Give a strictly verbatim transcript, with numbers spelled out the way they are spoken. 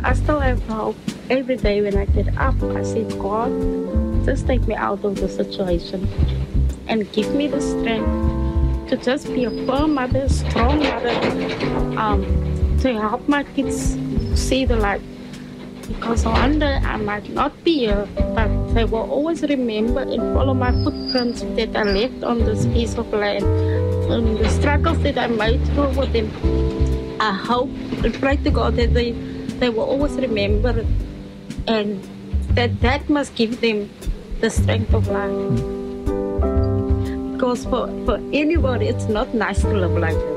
I still have hope. Every day when I get up, I say, God, just take me out of the situation and give me the strength to just be a firm mother, strong mother, um, to help my kids see the light. Because one day I might not be here, but they will always remember and follow my footprints that I left on this piece of land, and the struggles that I made through with them. I hope and pray to God that they, they will always remember it, and that that must give them the strength of life. Because for, for anybody, it's not nice to live like that.